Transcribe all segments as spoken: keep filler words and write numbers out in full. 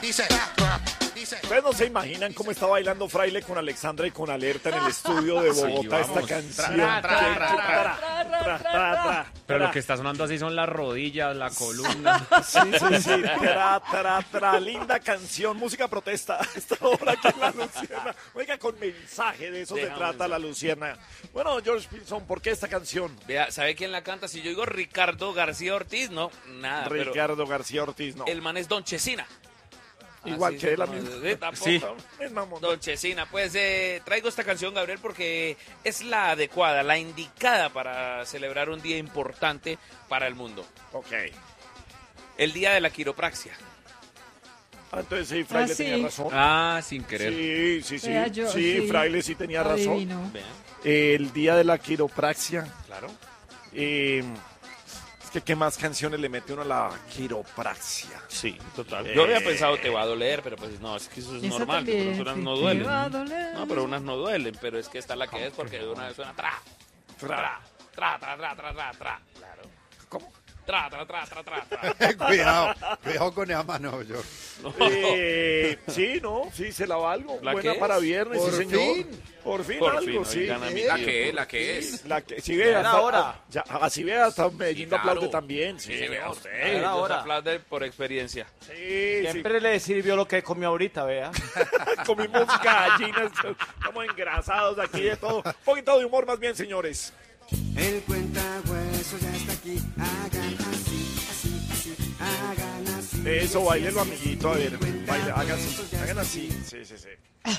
Dice, dice. Ustedes no se imaginan cómo está bailando Fraile con Alexandra y con Alerta en el estudio de Bogotá Sí, esta canción. Tra, tra, tra, tra, Tra, tra, tra, tra. Pero lo que está sonando así son las rodillas, la columna. Sí, sí, sí. Tra, tra, tra. Linda canción, música protesta. Esta hora aquí en La Lucierna. Oiga, con mensaje, de eso se trata La Lucierna. Bueno, George Pinson, ¿por qué esta canción? Vea, ¿sabe quién la canta? Si yo digo Ricardo García Ortiz, no, nada. Ricardo pero García Ortiz, no. el man es Don Chesina. Igual Así que él, no, la misma. eh, tampoco. Sí. Es mamón. Don Chesina, pues eh, traigo esta canción, Gabriel, porque es la adecuada, la indicada para celebrar un día importante para el mundo. Ok. El día de la quiropraxia. Ah, entonces sí, Fraile Ah, sí. tenía razón. Ah, sin querer. Sí, sí, sí. Vea, yo, sí, sí. Fraile sí tenía razón. Adivino. Vean, El día de la quiropraxia. claro. Eh, es que qué más canciones le mete uno a la quiropraxia. Sí, total. Eh. Yo había pensado te va a doler, pero pues no, es que eso es Esa normal, que también, unas sí, no te duelen. va a doler. No, pero unas no duelen, pero es que esta es la que es porque de una vez suena tra, tra, tra, tra, tra, tra, tra, tra. Claro. ¿Cómo? Tra, tra, tra, tra, tra, tra. Cuidado, cuidado con esa mano, yo. Eh, sí, no, sí, se la valgo. ¿La Buena qué para es? viernes, Por sí, señor. fin. Por fin Por algo, fin, sí. oigan, a mí, Eh, ¿la ¿la qué es? ¿La que es? La que, si ve, hasta, ahora. ya, así ve, hasta Medellín lo aplaude claro. también. Sí, Sí, vea no, usted. Era Los hora. aplaude por experiencia. Sí, sí. Siempre le sirvió lo que comió ahorita, vea. Comimos gallinas, estamos engrasados aquí de todo. Un poquito de humor más bien, señores. El cuentahueso ya está aquí. Hagan así, así, así. Hagan así. Eso, bailelo, amiguito. A ver, baile, hagan así. Hagan así. Sí, sí, sí.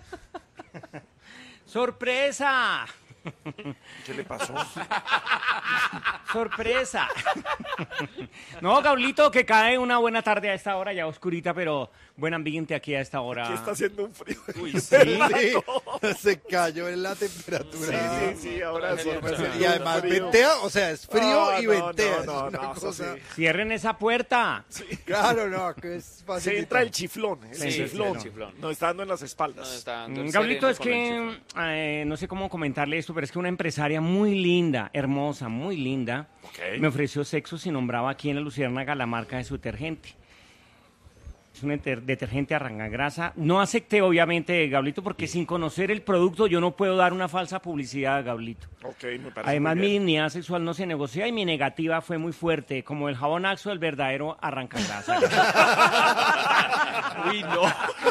¡Sorpresa! ¿Qué le pasó? ¡Sorpresa! No, Gaulito, que cae una buena tarde a esta hora, ya oscurita, pero buen ambiente aquí a esta hora. Aquí está haciendo un frío. Uy, Sí, se cayó en la temperatura. Sí, sí, sí, ahora sí. está haciendo Y además un frío. ventea, o sea, es frío No, y no, ventea. no, no, es una no, eso cosa. sí. Cierren esa puerta. Claro, no, que es fácil. Se entra el chiflón. El Sí, chiflón. el chiflón. Nos está dando en las No, espaldas. está dando el Mm, Gaulito, sereno es con el que chiflón. eh, no sé cómo comentarle esto, pero es que una empresaria muy linda, hermosa, muy linda, Ok. me ofreció sexo si nombraba aquí en la Luciérnaga la marca de su detergente. Es un enter- detergente arrancagrasa. No acepté, obviamente, Gaulito, porque sin conocer el producto yo no puedo dar una falsa publicidad, Gaulito. Ok, me parece Además, muy mi bien. dignidad sexual no se negocia y mi negativa fue muy fuerte, como el jabón Axo, el verdadero arrancagrasa. Uy, no.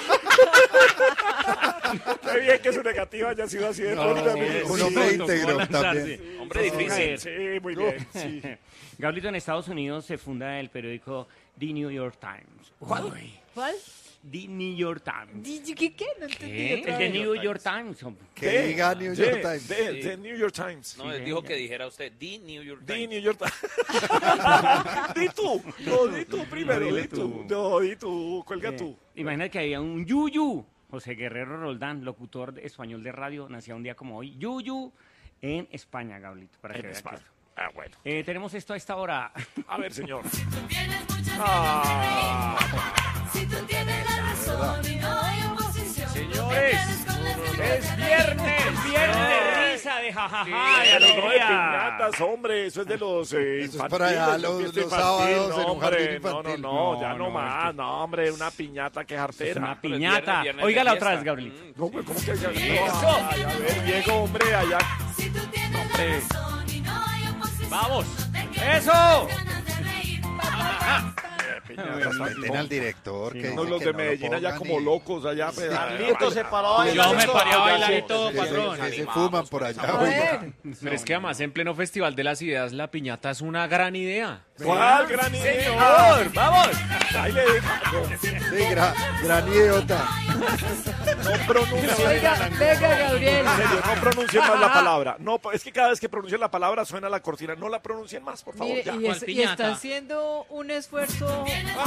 Qué bien que su negativa haya sido así de No, fuerte, sí, amigo. un Sí, hombre sí, íntegro lanzarse. también. Hombre difícil. sí, muy bien. Sí. Gaulito, en Estados Unidos se funda el periódico The New York Times. ¿Cuál? ¿Cuál? The New York Times. Di- ¿Qué? ¿Qué? No entendí. ¿Qué? otra El The vez. New York Times. hombre. Que diga New York de, Times. de- de New York Times. No, él dijo que dijera usted, The New York Di Times. New York Times. Di tú. No, di tú primero. No, dile di tú. tú. No, di tú. Cuelga Eh, tú. Imagina que había un Yuyu, José Guerrero Roldán, locutor de- español de radio, nacía un día como hoy. Yuyu en España, Gaulito, para que En vea España. que- Ah, bueno. Eh, tenemos esto a esta hora. A ver, señor. Señores, es viernes, viernes de risa, de jajaja, de Pero no de alegría. piñatas, hombre, eso es de los eh, Eso es para allá, infantiles, los- fiesta los infantil, sábados no, en un hombre, jardín no, no, infantil. no, ya No, no, no, más, es no, hombre, una piñata que Es jartera. una Pero es piñata. viernes, viernes de Óigala otra fiesta. vez, Gabrielito. Mm. ¿Cómo, cómo que eso? Ay, a ver, Diego, hombre, allá. Hombre, ¡Vamos! ¡Eso! eh, piñatas, Respeten al director. Que no, dice los que de no lo Medellín allá pongan como y- locos, allá. pues, Carlito se paró a Ay, bailar. Yo me paré a bailar y sí, todo, Que patrón. se, que se fuman por allá. A oiga. ver. Pero es que además en pleno Festival de las Ideas la piñata es una gran idea. ¿Cuál gran idea? Señor, vamos. Ahí le dejo. Sí, gran, gran idiota. No pronuncie. Venga, venga, Gabriel. En serio, no pronuncien más la palabra. No, es que cada vez que pronuncien la palabra suena la cortina. No la pronuncien más, por favor. Mire, ya. y, ¿cuál es- y piñata? está haciendo un esfuerzo.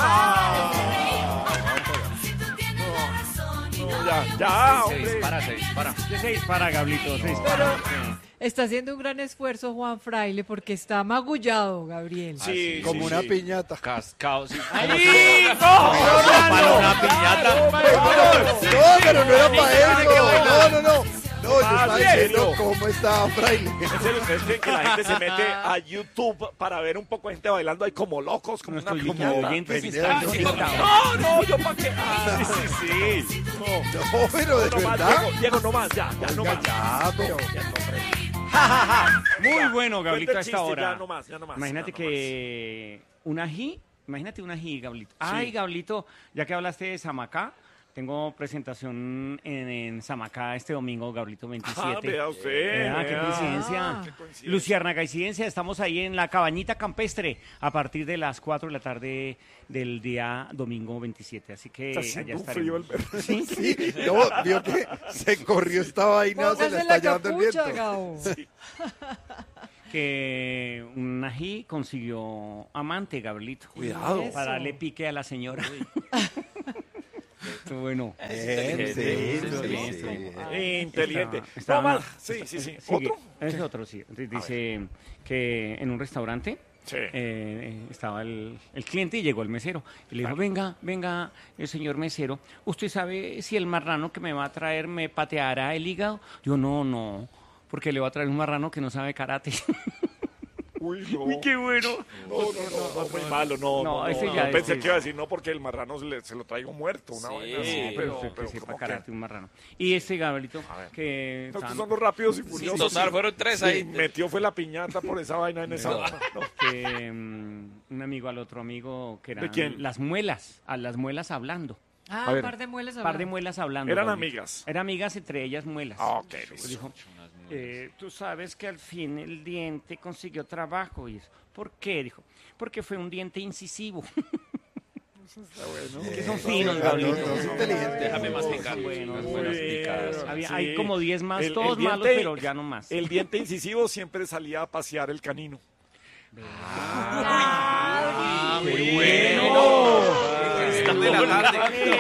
No, ya, ya, Se hombre. dispara, se dispara. ¿Qué se dispara, Gablito? Se dispara. Está haciendo un gran esfuerzo Juan Fraile porque está magullado, Gabriel. Sí, Como sí, una sí. piñata. Cascado. Sí. ¡Ahí! ¡No! Para una piñata. No, pero no era para eso. No, no, no. No, yo estaba estaba ¿En serio? diciendo cómo estaba Fraile. ¿En serio ustedes creen que la gente se mete a YouTube para ver un poco de gente bailando ahí como locos, como una Nuestros piñata? oyentes Venid están a ver. excitados. No, no, yo para qué. Ah, sí, sí, sí. No, No, pero de no más, verdad. Diego, Diego, no más, ya, ya, no Oiga, más. ya, pero... Muy bueno, Cuenta Gablito, el a esta chiste, hora. Ya no más, ya no más. Imagínate ya no que un ají, imagínate un ají, Gablito. Ay, Gablito, ya que hablaste de Samacá, tengo presentación en, en Samacá este domingo, Gablito veintisiete. Ah, vea usted, Ah, qué vea. coincidencia. Qué coincidencia. Luciérnaga coincidencia, estamos ahí en la Cabañita Campestre a partir de las cuatro de la tarde del día domingo veintisiete. Así que Está allá haciendo un frío estaremos. el Sí, Sí, no, vio que se corrió esta vaina, se la Póngase está la llevando el capucha, viento. Gabo. que un ají consiguió amante, Gablito. Cuidado. Eso. Para darle pique a la señora. Estuvo bueno. Bien, sí, Sí, sí, sí. sí. Inteligente. Está- está- no más. Sí, sí, sí. Sigue. ¿Otro? Es otro, sí. Entonces dice que en un restaurante Sí. eh, estaba el, el cliente y llegó el mesero. Y le dijo, venga, venga, el señor mesero, ¿usted sabe si el marrano que me va a traer me pateará el hígado? Yo, no, no, porque le va a traer un marrano que no sabe karate. Uy, no. Uy, qué bueno. No, no, no, no, muy malo, no, No, no, ese no, ya no, pensé es- que iba a decir no porque el marrano se, le- se lo traigo muerto, una Sí, vaina así, sí, pero, usted pero que sepa ¿cómo karate, que? un marrano. Y este Gabrielito, A ver. que... No, estos tan- son los rápidos y Sí, furiosos. total, fueron tres Sí, ahí. metió fue la piñata por esa vaina en esa No. vaina, no. que mm, un amigo al otro amigo que eran quién? las muelas, a las muelas hablando. Ah, A ver. un par de muelas. Un par de hablando. muelas hablando. Eran Gabriel. amigas. Eran amigas, entre ellas muelas. Ah, ok, Pues listo. dijo, eh, tú sabes que al fin el diente consiguió trabajo. Y eso, ¿por qué? Dijo, porque fue un diente incisivo. que son finos, no, Gabriel. no, es inteligente. Déjame masticar. Bueno, unas Muy buenas bien. picadas. Había- Sí. Hay como diez más, El- el todos malos, diente- pero ya no más. El diente incisivo siempre salía a pasear el canino. Ah, muy Bueno. de la tarde.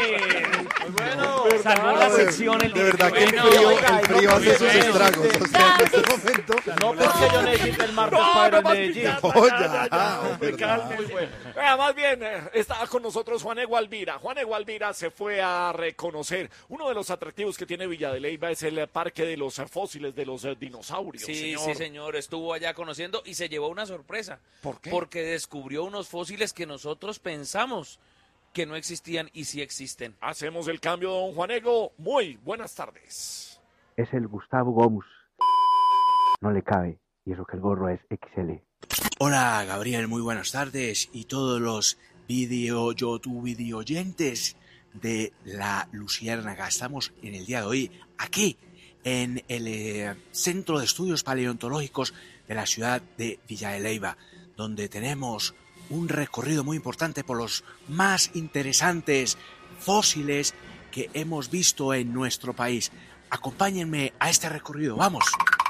Salvó la sección el De verdad que el Bueno, frío, oiga, el frío hace sus bueno. estragos. O sea, en este momento... No porque yo necesite el martes para ir al Medellín. Oh, ya, hombre, verdad. cálmese. Vea, más bien, eh, está con nosotros Juan Egualvira. Juan Egualvira se fue a reconocer. Uno de los atractivos que tiene Villa de Leyva es el eh, parque de los eh, fósiles de los eh, dinosaurios. Sí, señor. sí, señor. Estuvo allá conociendo y se llevó una sorpresa. ¿Por qué? Porque descubrió unos fósiles que nosotros pensamos que no existían y sí existen. Hacemos el cambio, don Juan Ego. Muy buenas tardes. Es el Gustavo Gomus. No le cabe, y eso que el gorro es equis ele. Hola Gabriel, muy buenas tardes y todos los video YouTube video oyentes de la Luciérnaga. Estamos en el día de hoy aquí en el eh, Centro de Estudios Paleontológicos de la ciudad de Villa de Leyva, donde tenemos un recorrido muy importante por los más interesantes fósiles que hemos visto en nuestro país. Acompáñenme a este recorrido, vamos.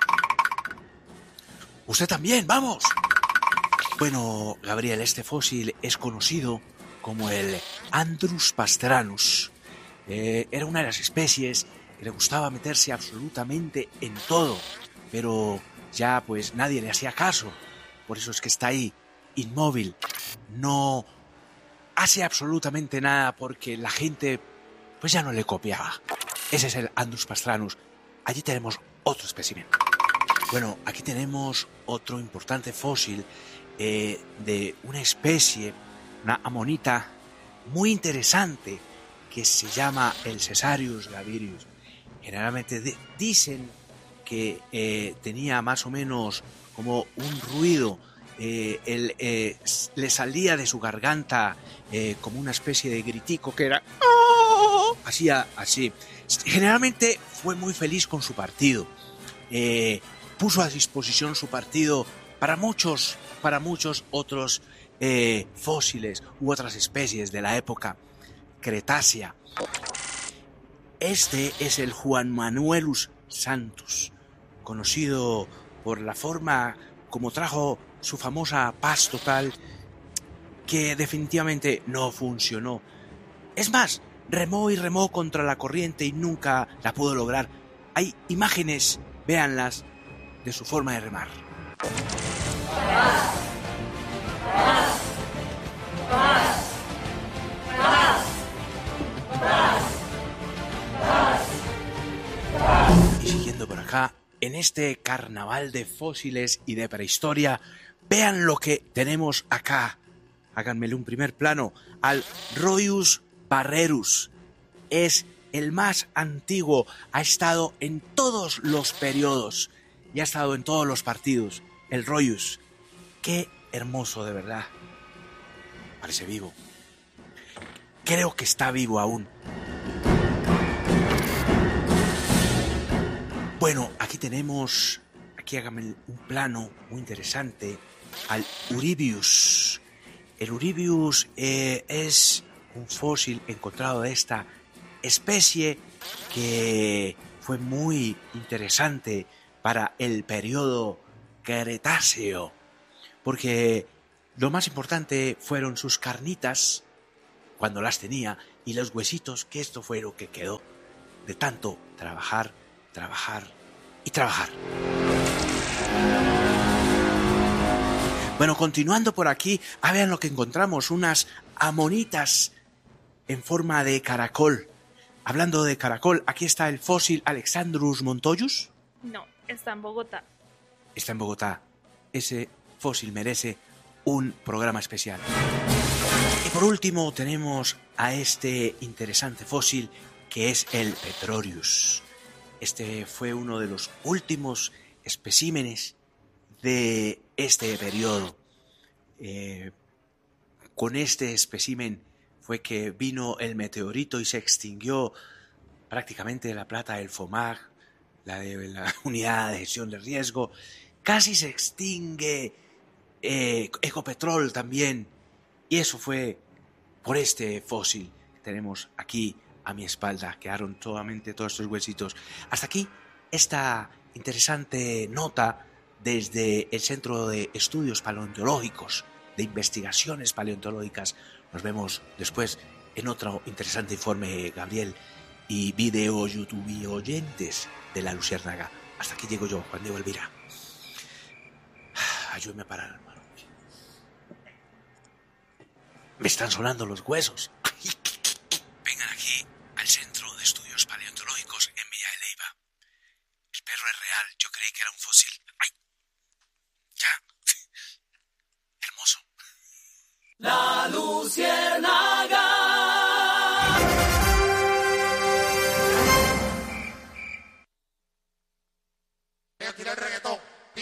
Usted también, vamos. Bueno, Gabriel, este fósil es conocido como el Andrus pastranus. Eh, era una de las especies que le gustaba meterse absolutamente en todo, pero ya pues nadie le hacía caso. Por eso es que está ahí, inmóvil. No hace absolutamente nada porque la gente pues ya no le copiaba. Ese es el Andrus pastranus. Allí tenemos otro espécimen. Bueno, aquí tenemos otro importante fósil eh, de una especie, una amonita muy interesante que se llama el Cesarius gavirius. Generalmente de- dicen que eh, tenía más o menos como un ruido, eh, el, eh, s- le salía de su garganta eh, como una especie de gritico que era hacía así. Generalmente fue muy feliz con su partido. Eh, puso a disposición su partido para muchos, para muchos otros eh, fósiles u otras especies de la época Cretácea. Este es el Juan Manuelus santus, conocido por la forma como trajo su famosa paz total, que definitivamente no funcionó. Es más, remó y remó contra la corriente y nunca la pudo lograr. Hay imágenes, véanlas, de su forma de remar. Y siguiendo por acá acá en este carnaval de fósiles y de prehistoria. Vean lo que tenemos acá. Háganmele un primer plano al Royus barrerus. Es el más antiguo, ha estado en todos los periodos y ha estado en todos los partidos. El Royus. Qué hermoso, de verdad. Parece vivo. Creo que está vivo aún. Bueno, aquí tenemos, aquí hágame un plano muy interesante, al Uribius. El Uribius eh, es un fósil encontrado de esta especie que fue muy interesante para el periodo Cretáceo, porque lo más importante fueron sus carnitas, cuando las tenía, y los huesitos, que esto fue lo que quedó de tanto trabajar, trabajar y trabajar. Bueno, continuando por aquí, ah, vean lo que encontramos, unas amonitas en forma de caracol. Hablando de caracol, aquí está el fósil Alexandrus montoyus. No, está en Bogotá. Está en Bogotá. Ese fósil merece un programa especial. Y por último tenemos a este interesante fósil que es el Petrorius. Este fue uno de los últimos especímenes de este periodo. Eh, con este espécimen fue que vino el meteorito y se extinguió prácticamente la plata del FOMAG, la de la unidad de gestión de riesgo. Casi se extingue eh, Ecopetrol también. Y eso fue por este fósil que tenemos aquí a mi espalda. Quedaron solamente todos estos huesitos. Hasta aquí esta interesante nota desde el Centro de Estudios Paleontológicos, de Investigaciones Paleontológicas. Nos vemos después en otro interesante informe, Gabriel, y video YouTube oyentes de La Luciérnaga. Hasta aquí llego yo, Juan Diego Elvira. Ayúdeme a parar, hermano. Me están sonando los huesos.